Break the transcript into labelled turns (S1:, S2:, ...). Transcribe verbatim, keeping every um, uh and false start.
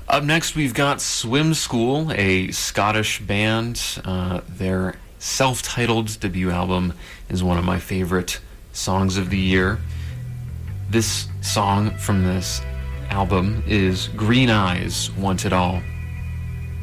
S1: Up next, we've got Swim School, a Scottish band. Uh, their self-titled debut album is one of my favorite songs of the year. This song from this album is Green Eyes Want It All.